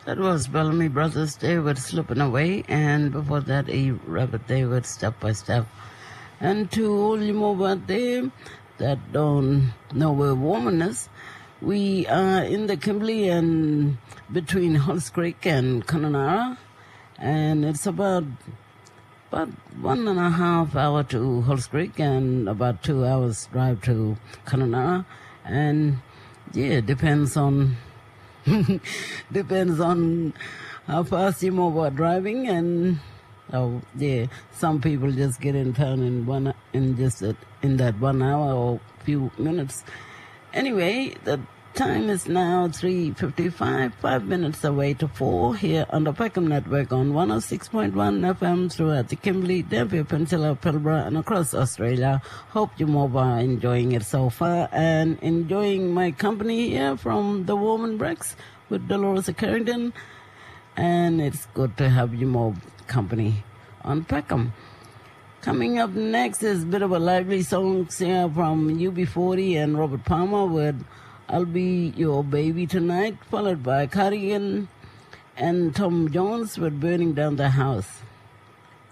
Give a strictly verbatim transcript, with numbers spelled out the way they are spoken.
That was Bellamy Brothers David Slipping Away, and before that, a Robert David Step by Step. And to all you more out there that don't know where Woman is, we are in the Kimberley and between Halls Creek and Connemara, and it's about about one and a half hour to Halls Creek and about two hours drive to Connemara, and yeah, it depends on depends on how fast you move while driving, and oh yeah, some people just get in town in one in just a, in that one hour or few minutes. Anyway, the time is now three fifty-five, five minutes away to four here on the Peckham Network on one oh six point one F M throughout the Kimberley, Dampier Peninsula, Pilbara, and across Australia. Hope you more are enjoying it so far and enjoying my company here from the Woman Breaks with Dolores Carrington. And it's good to have you more company on Peckham. Coming up next is a bit of a lively song here from U B forty and Robert Palmer with I'll Be Your Baby Tonight, followed by Cardigan and Tom Jones with Burning Down the House.